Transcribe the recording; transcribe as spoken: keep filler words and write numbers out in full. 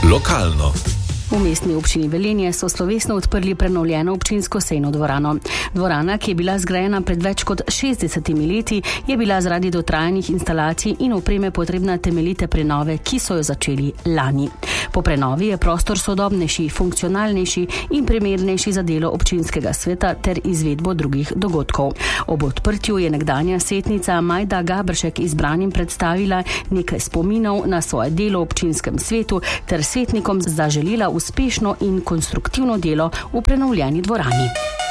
Lokalno. V mestni občini Velenje so slovesno odprli prenovljeno občinsko sejno dvorano. Dvorana, ki je bila zgrajena pred več kot šestdesetimi leti, je bila zaradi dotrajanih instalacij in opreme potrebna temeljite prenove, ki so jo začeli lani. Po prenovi je prostor sodobnejši, funkcionalnejši in primernejši za delo občinskega sveta ter izvedbo drugih dogodkov. Ob odprtju je nekdanja svetnica Majda Gabršek izbranim predstavila nekaj spominov na svoje delo v občinskem svetu ter svetnikom zaželela uspešno in konstruktivno delo v prenovljeni dvorani.